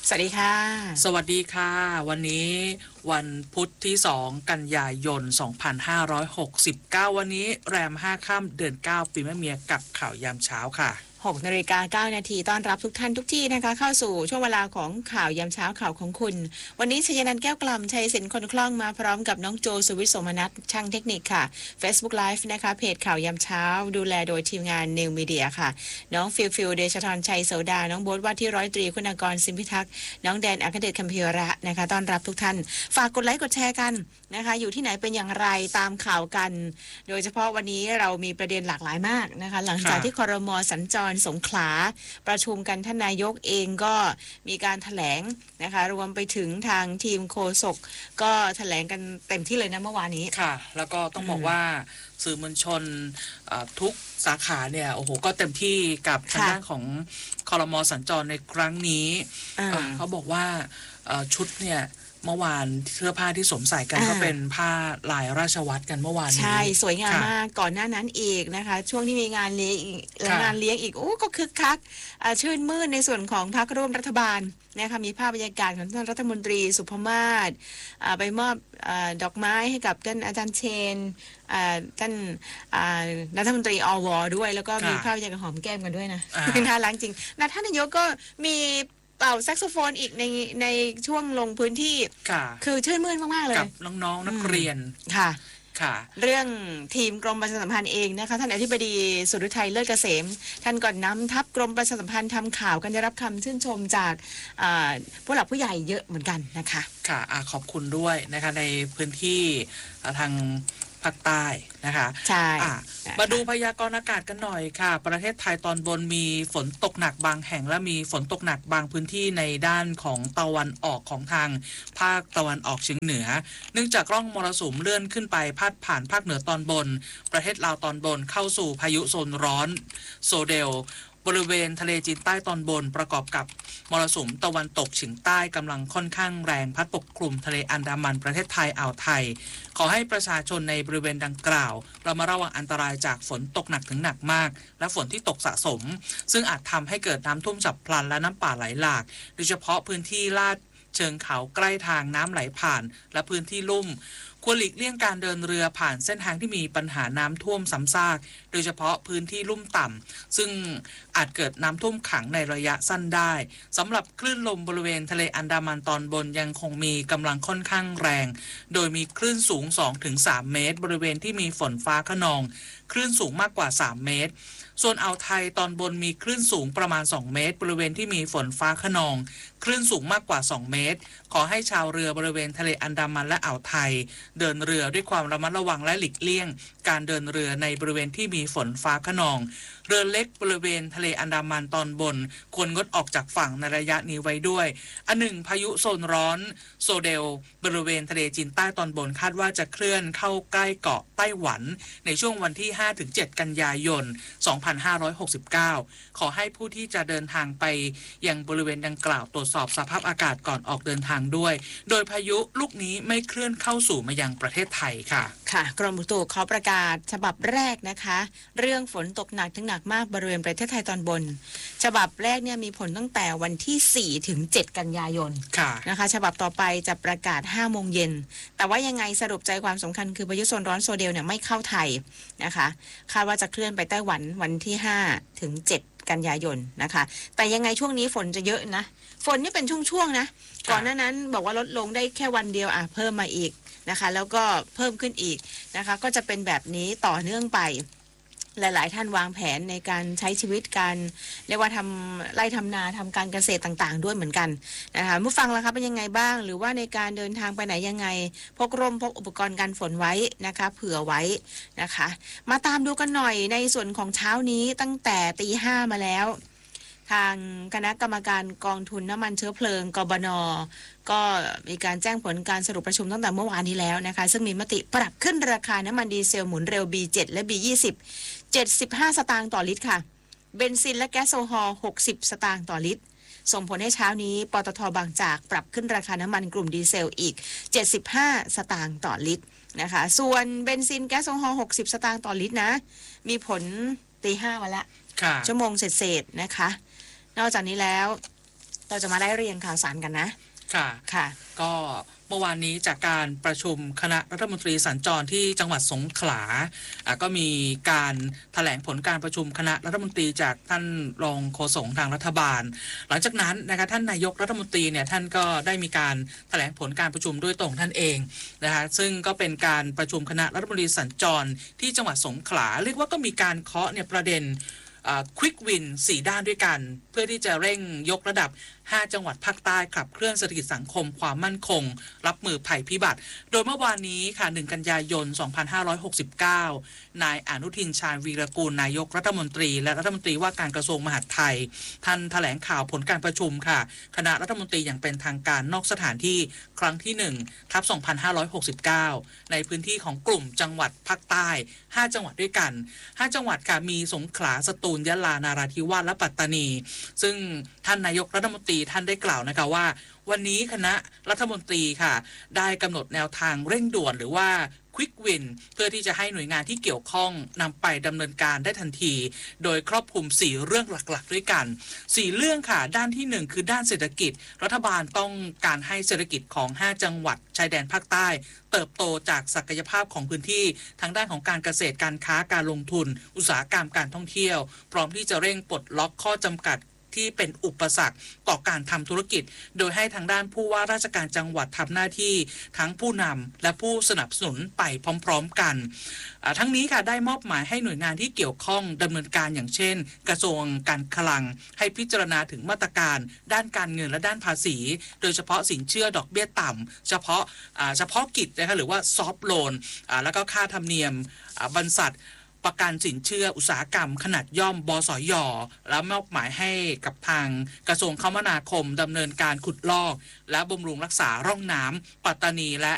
สวัสดีค่ะสวัสดีค่ะวันนี้วันพุธที่2กันยายน2569วันนี้แรม5ค่ำเดือน9ปีมะเมียกับข่าวยามเช้าค่ะ 6:09 น.ต้อนรับทุกท่านทุกที่นะคะเข้าสู่ช่วงเวลาของข่าวยามเช้าข่าวของคุณวันนี้ชยนันท์แก้วกล่ำชัยศิลป์คนคล่องมาพร้อมกับน้องโจสุวิทย์โสมนัสช่างเทคนิคค่ะ Facebook Live นะคะเพจข่าวยามเช้าดูแลโดยทีมงาน New Media ค่ะน้องฟิลเดชธรชัยโสดาน้องโบ๊ทว่าที่ร้อยตรีคุณากรสิมพิทักษ์น้องแดนอัครเดชคัมภีระนะคะต้อนรับทุกท่านฝากกดไลค์กดแชร์กันนะคะอยู่ที่ไหนเป็นอย่างไรตามข่าวกันโดยเฉพาะวันนี้เรามีประเด็นหลากหลายมากนะคะหลังจากที่ครม.สัญจรสงขลาประชุมกันท่านนายกเองก็มีการแถลงนะคะรวมไปถึงทางทีมโฆษกก็แถลงกันเต็มที่เลยนะเมื่อวานนี้ค่ะแล้วก็ต้องบอกว่าสื่อมวลชนทุกสาขาเนี่ยโอ้โหก็เต็มที่กับทางด้านของครม.สัญจรในครั้งนี้เขาบอกว่าชุดเนี่ยเมื่อวานเสื้อผ้าที่สวมใส่กันก็เป็นผ้าลายราชวัตรกันเมื่อวานนี้ใช่สวยงามมากก่อนหน้านั้นอีกนะคะช่วงที่มีงานเลี้ยงอีกโอ้ก็คึกคักชื่นมื่นในส่วนของพรรคร่วมรัฐบาลนะคะมีภาพบรรยากาศของท่านรัฐมนตรีสุภมาศไปมอบดอกไม้ให้กับท่านอาจารย์เชนท่านรัฐมนตรีอวด้วยแล้วก็มีภาพบรรยากาศหอมแก้มกันด้วยนะน่ารักจริงนะท่านนายกก็มีเป่าแซกโซโฟนอีกในช่วงลงพื้นที่คือชื่นมื่นมากๆเลยกับน้องๆนักเรียนค่ะเรื่องทีมกรมประชาสัมพันธ์เองนะคะท่านอธิบดีสุริทัยเลิศเกษมท่านก่อนนำทัพกรมประชาสัมพันธ์ทำข่าวกันได้รับคำชื่นชมจากผู้หลักผู้ใหญ่เยอะเหมือนกันนะคะค่ะขอบคุณด้วยนะคะในพื้นที่ทางภาคใต้นะคะใช่มาดูพยากรณ์อากาศกันหน่อยค่ะประเทศไทยตอนบนมีฝนตกหนักบางแห่งและมีฝนตกหนักบางพื้นที่ในด้านของตะวันออกของทางภาคตะวันออกเฉียงเหนือเนื่องจากร่องมรสุมเลื่อนขึ้นไปพาดผ่านภาคเหนือตอนบนประเทศลาวตอนบนเข้าสู่พายุโซนร้อนโซเดลบริเวณทะเลจีนใต้ตอนบนประกอบกับมรสุมตะวันตกเฉียงใต้กำลังค่อนข้างแรงพัดปกคลุมทะเลอันดามันประเทศไทยอ่าวไทยขอให้ประชาชนในบริเวณดังกล่าวเรามาระวังอันตรายจากฝนตกหนักถึงหนักมากและฝนที่ตกสะสมซึ่งอาจทำให้เกิดน้ำท่วมฉับพลันและน้ำป่าไหลหลากโดยเฉพาะพื้นที่ลาดเชิงเขาใกล้ทางน้ำไหลผ่านและพื้นที่ลุ่มควรหลีกเลี่ยงการเดินเรือผ่านเส้นทางที่มีปัญหาน้ำท่วมซ้ำซากโดยเฉพาะพื้นที่ลุ่มต่ำซึ่งอาจเกิดน้ำท่วมขังในระยะสั้นได้สำหรับคลื่นลมบริเวณทะเลอันดามันตอนบนยังคงมีกำลังค่อนข้างแรงโดยมีคลื่นสูง 2-3 เมตรบริเวณที่มีฝนฟ้าคะนองคลื่นสูงมากกว่า3 เมตรส่วนอ่าวไทยตอนบนมีคลื่นสูงประมาณ2 เมตรบริเวณที่มีฝนฟ้าคะนองคลื่นสูงมากกว่า2 เมตรขอให้ชาวเรือบริเวณทะเลอันดามันและอ่าวไทยเดินเรือด้วยความระมัดระวังและหลีกเลี่ยงการเดินเรือในบริเวณที่มีฝนฟ้าคะนองเรือเล็กบริเวณทะเลอันดามันตอนบนควรงดออกจากฝั่งในระยะนี้ไว้ด้วยพายุโซนร้อนโซเดลบริเวณทะเลจีนใต้ตอนบนคาดว่าจะเคลื่อนเข้าใกล้เกาะไต้หวันในช่วงวันที่ 5-7 กันยายน 2569 ขอให้ผู้ที่จะเดินทางไปยังบริเวณดังกล่าวตรวจสอบสภาพอากาศก่อนออกเดินทางด้วยโดยพายุลูกนี้ไม่เคลื่อนเข้าสู่มายังประเทศไทยค่ะกรมอุตุเขาประกาศฉบับแรกนะคะเรื่องฝนตกหนักถึงหนักมากบริเวณประเทศไทยตอนบนฉบับแรกเนี่ยมีผลตั้งแต่วันที่4-7 กันยายนนะคะฉบับต่อไปจะประกาศ 5 โมงเย็นแต่ว่ายังไงสรุปใจความสำคัญคือพายุโซนร้อนโซเดลเนี่ยไม่เข้าไทยนะคะคาดว่าจะเคลื่อนไปไต้หวันวันที่5-7 กันยายนนะคะแต่ยังไงช่วงนี้ฝนจะเยอะนะฝนนี่เป็นช่วงๆนะก่อนหน้านั้นบอกว่าลดลงได้แค่วันเดียวเพิ่มมาอีกนะคะแล้วก็เพิ่มขึ้นอีกนะคะก็จะเป็นแบบนี้ต่อเนื่องไปหลายๆท่านวางแผนในการใช้ชีวิตการเรียกว่าทำไร่ทำนาทำการเกษตรต่างๆด้วยเหมือนกันนะคะผู้ฟังล่ะคะเป็นยังไงบ้างหรือว่าในการเดินทางไปไหนยังไงพกร่มพกอุปกรณ์กันฝนไว้นะคะเผื่อไว้นะคะมาตามดูกันหน่อยในส่วนของเช้านี้ตั้งแต่ตี 5มาแล้วทางคณะกรรมการกองทุนน้ำมันเชื้อเพลิงกบน.ก็มีการแจ้งผลการสรุปประชุมตั้งแต่เมื่อวานนี้แล้วนะคะซึ่งมีมติปรับขึ้นราคาน้ำมันดีเซลหมุนเร็ว B7 และ B20 75 สตางค์ต่อลิตรค่ะเบนซินและแก๊สโซฮอล์60 สตางค์ต่อลิตรส่งผลให้เช้านี้ปตท.บางจากปรับขึ้นราคาน้ำมันกลุ่มดีเซลอีก75 สตางค์ต่อลิตรนะคะส่วนเบนซินแก๊สโซฮอล์60 สตางค์ต่อลิตรนะมีผลตี 5มาแล้วชั่วโมงเศษๆนะคะนอกจากนี้แล้วเราจะมาได้เรียงข่าวสารกันนะค่ะก็เมื่อวานนี้จากการประชุมคณะรัฐมนตรีสัญจรที่จังหวัดสงขลาก็มีการแถลงผลการประชุมคณะรัฐมนตรีจากท่านรองโฆษกทางรัฐบาลหลังจากนั้นนะคะท่านนายกรัฐมนตรีเนี่ยท่านก็ได้มีการแถลงผลการประชุมด้วยตรงท่านเองนะคะซึ่งก็เป็นการประชุมคณะรัฐมนตรีสัญจรที่จังหวัดสงขลาเรียกว่าก็มีการเคาะเนี่ยประเด็นควิกวิน4ด้านด้วยกันเพื่อที่จะเร่งยกระดับ5จังหวัดภาคใต้ขับเคลื่อนเศรษฐกิจสังคมความมั่นคงรับมือภัยพิบัติโดยเมื่อวานนี้ค่ะ1กันยายน2569นายอนุทินชาญวีรกูลนายกรัฐมนตรีและรัฐมนตรีว่าการกระทรวงมหาดไทยท่านแถลงข่าวผลการประชุมค่ะคณะรัฐมนตรีอย่างเป็นทางการนอกสถานที่ครั้งที่1/2569ในพื้นที่ของกลุ่มจังหวัดภาคใต้5จังหวัดด้วยกัน5จังหวัดค่ะมีสงขลาสตูลยะลานาราธิวาสและปัตตานีซึ่งท่านนายกรัฐมนตรีท่านได้กล่าวนะคะว่าวันนี้คณะรัฐมนตรีค่ะได้กำหนดแนวทางเร่งด่วนหรือว่าควิกวินเพื่อที่จะให้หน่วยงานที่เกี่ยวข้องนำไปดำเนินการได้ทันทีโดยครอบคลุม4เรื่องหลักๆด้วยกัน4เรื่องค่ะด้านที่1คือด้านเศรษฐกิจรัฐบาลต้องการให้เศรษฐกิจของ5จังหวัดชายแดนภาคใต้เติบโตจากศักยภาพของพื้นที่ทั้งด้านของการเกษตรการค้าการลงทุนอุตสาหกรรมการท่องเที่ยวพร้อมที่จะเร่งปลดล็อกข้อจำกัดที่เป็นอุปสรรคต่อการทำธุรกิจโดยให้ทางด้านผู้ว่าราชการจังหวัดทำหน้าที่ทั้งผู้นำและผู้สนับสนุนไปพร้อมๆกันทั้งนี้ค่ะได้มอบหมายให้หน่วยงานที่เกี่ยวข้องดำเนินการอย่างเช่นกระทรวงการคลังให้พิจารณาถึงมาตรการด้านการเงินและด้านภาษีโดยเฉพาะสินเชื่อดอกเบี้ยต่ำเฉพาะกิจนะคะหรือว่าซอฟท์โลนแล้วก็ค่าธรรมเนียมบรรษัทประกันสินเชื่ออุตสาหกรรมขนาดย่อมบสย.แล้วมอบหมายให้กับทางกระทรวงคมนาคมดำเนินการขุดลอกและบำรุงรักษาร่องน้ำปัตตานีและ